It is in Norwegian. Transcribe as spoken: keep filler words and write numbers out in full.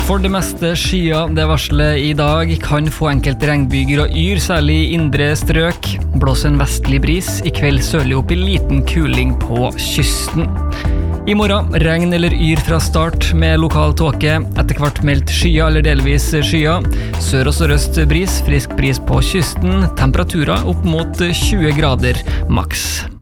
For det meste skyer, det varslet I dag kan få enkelte regnbyger og yr, særlig I indre strøk. Blåser en vestlig bris, I kveld sørlig opp I liten kuling på kysten. I morgen regn eller yr fra start med lokal tåke, etter hvert meldt skyer eller delvis skyer. Sør- og sørøst bris, frisk bris på kysten, temperaturer opp mot tjue grader maks.